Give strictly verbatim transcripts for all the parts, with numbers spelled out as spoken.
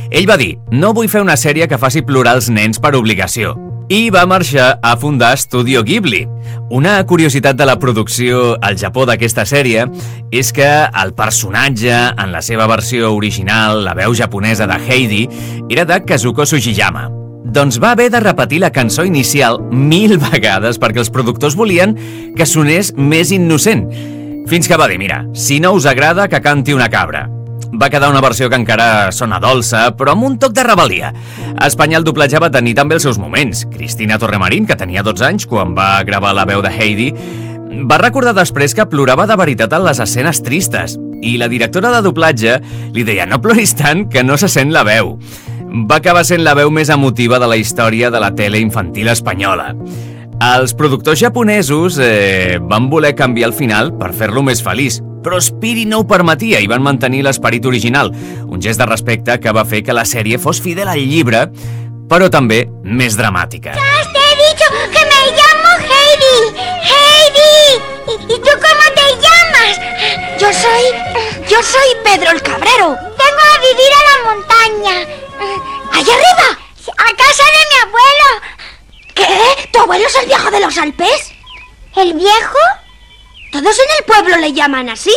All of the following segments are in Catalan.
Ell va dir, no vull fer una sèrie que faci plorar els nens per obligació. I va marxar a fundar Studio Ghibli. Una curiositat de la producció al Japó d'aquesta sèrie és que el personatge, en la seva versió original, la veu japonesa de Heidi, era de Kazuko Sugiyama. Doncs va haver de repetir la cançó inicial mil vegades perquè els productors volien que sonés més innocent. Fins que va dir, mira, si no us agrada que canti una cabra. Va quedar una versió que encara sona dolça, però amb un toc de rebel·lia. A Espanya el doblatge va tenir també els seus moments. Cristina Torremarín, que tenia dotze anys quan va gravar la veu de Heidi, va recordar després que plorava de veritat en les escenes tristes. I la directora de doblatge li deia, no ploris tant que no se sent la veu. Va acabar sent la veu més emotiva de la història de la tele infantil espanyola. Els productors japonesos eh, van voler canviar el final per fer-lo més feliç, però Spiri no ho permetia i van mantenir l'esperit original, un gest de respecte que va fer que la sèrie fos fidel al llibre, però també més dramàtica. ¡Ya te he dicho que me llamo Heidi! ¡Heidi! ¿Y, y tú cómo te llamas? Yo soy... yo soy Pedro el Cabrero. Vengo a vivir a la montaña. ¡Allá arriba! ¡A casa de mi abuelo! ¿Qué? ¿Tu abuelo es el viejo de los Alpes? ¿El viejo? Todos en el pueblo le llaman así.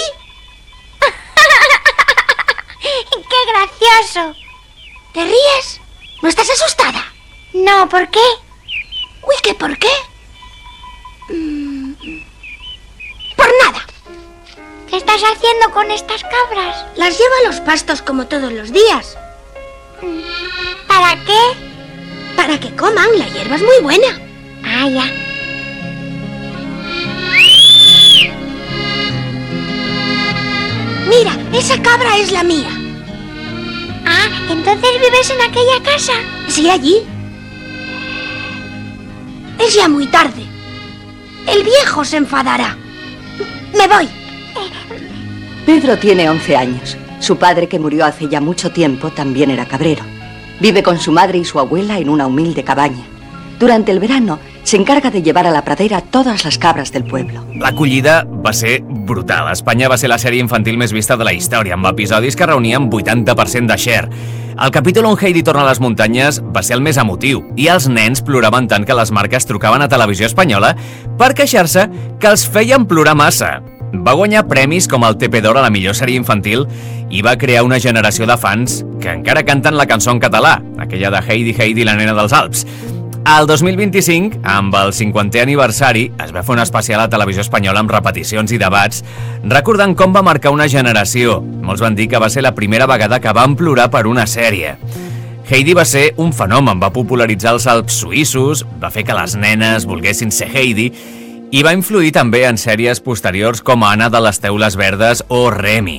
¡Qué gracioso! ¿Te ríes? ¿No estás asustada? No, ¿por qué? Uy, ¿qué por qué? Mm, por nada. ¿Qué estás haciendo con estas cabras? Las llevo a los pastos como todos los días. ¿Para qué? Para que coman, la hierba es muy buena. Ah, ya. Mira, esa cabra es la mía. Ah, ¿entonces vives en aquella casa? Sí, allí. Es ya muy tarde. El viejo se enfadará. Me voy. Pedro tiene once años. Su padre, que murió hace ya mucho tiempo, también era cabrero. Vive con su madre y su abuela en una humilde cabaña. Durante el verano se encarga de llevar a la pradera todas las cabras del pueblo. L'acollida va ser brutal. A Espanya va ser la sèrie infantil més vista de la història, amb episodis que reunien vuitanta per cent de share. El capítol on Heidi torna a les muntanyes va ser el més emotiu i els nens ploraven tant que les marques trucaven a Televisió Espanyola per queixar-se que els feien plorar massa. Va guanyar premis com el T P d'Or a la millor sèrie infantil i va crear una generació de fans que encara canten la cançó en català, aquella de Heidi, Heidi, la nena dels Alps. Al dos mil vint-i-cinc, amb el cinquantè aniversari, es va fer un especial a Televisió Espanyola amb repeticions i debats, recordant com va marcar una generació. Molts van dir que va ser la primera vegada que van plorar per una sèrie. Heidi va ser un fenomen, va popularitzar els Alps suïssos, va fer que les nenes volguessin ser Heidi i va influir també en sèries posteriors com Anna de les Teules Verdes o Remy.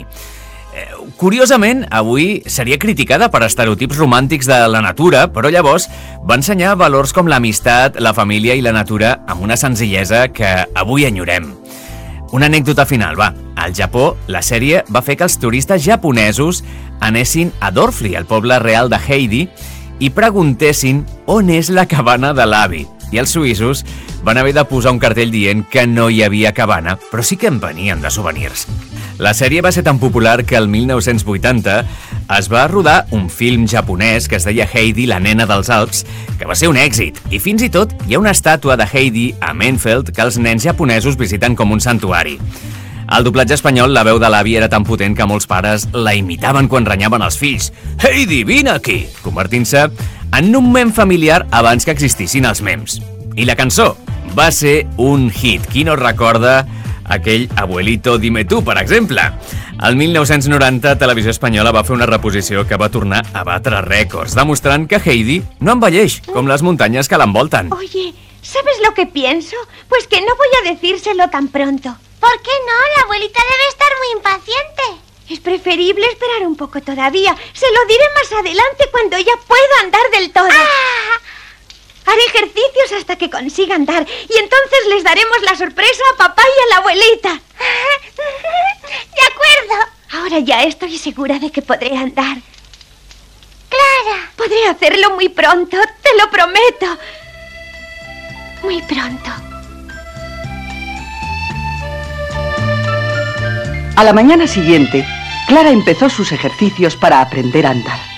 Curiosament, avui seria criticada per estereotips romàntics de la natura, però llavors va ensenyar valors com l'amistat, la família i la natura amb una senzillesa que avui enyorem. Una anècdota final, va. Al Japó, la sèrie va fer que els turistes japonesos anessin a Dorfli, el poble real de Heidi, i preguntessin on és la cabana de l'avi. I els suïssos van haver de posar un cartell dient que no hi havia cabana, però sí que en venien de souvenirs. La sèrie va ser tan popular que el mil nou-cents vuitanta es va rodar un film japonès que es deia Heidi, la nena dels Alps, que va ser un èxit. I fins i tot hi ha una estàtua de Heidi a Menfeld que els nens japonesos visiten com un santuari. Al doblatge espanyol, la veu de l'avi era tan potent que molts pares la imitaven quan renyaven els fills. Heidi, vine aquí! Convertint-se en un mem familiar abans que existissin els mems. I la cançó va ser un hit. Qui no recorda aquell Abuelito dime tú, per exemple? El mil nou-cents noranta, Televisió Espanyola va fer una reposició que va tornar a batre rècords, demostrant que Heidi no envelleix, com les muntanyes que l'envolten. Oye, ¿sabes lo que pienso? Pues que no voy a decírselo tan pronto. ¿Por qué no? La abuelita debe estar muy impaciente. Es preferible esperar un poco todavía. Se lo diré más adelante cuando ya pueda andar del todo. ¡Ah! Haré ejercicios hasta que consiga andar y entonces les daremos la sorpresa a papá y a la abuelita. De acuerdo. Ahora ya estoy segura de que podré andar. Clara. Podré hacerlo muy pronto, te lo prometo. Muy pronto. A la mañana siguiente, Clara empezó sus ejercicios para aprender a andar.